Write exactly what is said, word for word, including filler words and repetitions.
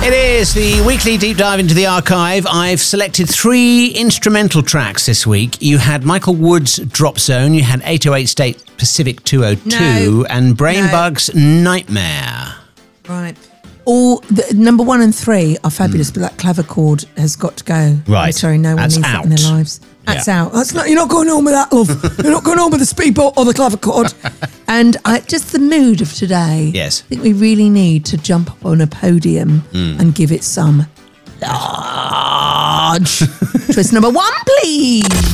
It is the weekly deep dive into the archive. I've selected three instrumental tracks this week. You had Michael Wood's Drop Zone, you had eight oh eight State Pacific two oh two, No. and Brainbug's No. Nightmare. Right. All the, number one and three are fabulous, but that clavichord has got to go. Right. I'm sorry, no one That's needs that in out. their lives. That's Yeah. out. That's not. You're not going home with that, love. You're not going home with the speedboat or the clavichord. And I, just the mood of today. Yes. I think we really need to jump up on a podium and give it some large. Twist number one, please.